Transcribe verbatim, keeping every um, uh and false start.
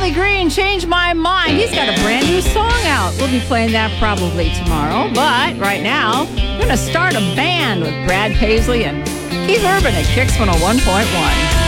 Riley Green, Change My Mind. He's got a brand new song out. We'll be playing that probably tomorrow. But right now, we're going to start a band with Brad Paisley and Keith Urban at Kicks one oh one point one.